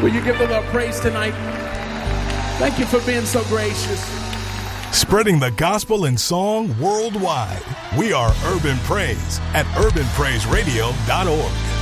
Will you give the Lord praise tonight? Thank you for being so gracious. Spreading the gospel in song worldwide. We are Urban Praise at urbanpraiseradio.org.